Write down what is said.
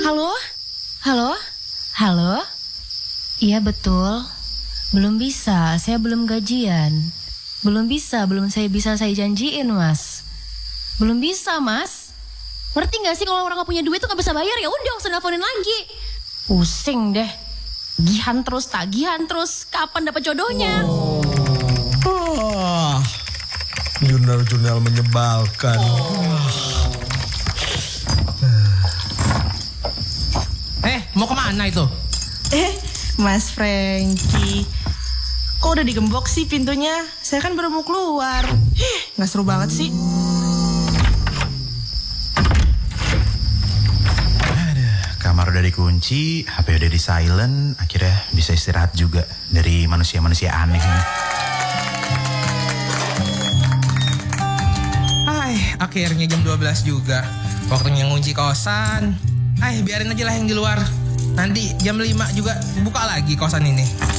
Halo? Halo? Halo? Iya betul. Belum bisa, saya belum gajian. Belum bisa saya janjiin, Mas. Belum bisa, Mas. Ngerti gak sih kalau orang gak punya duit tuh gak bisa bayar, ya udah gak usah nelfonin lagi. Pusing deh. Gihan terus. Kapan dapat jodohnya? Jurnal menyebalkan. Mau kemana itu? Mas Franky, kok udah digembok sih pintunya? Saya kan baru mau keluar. Gak seru banget sih. Kamar udah dikunci, HP udah di silent, akhirnya bisa istirahat juga dari manusia-manusia aneh ini. Akhirnya jam 12 juga. Waktunya ngunci kosan. Biarin aja lah yang di luar. Nanti jam 5 juga buka lagi kosan ini.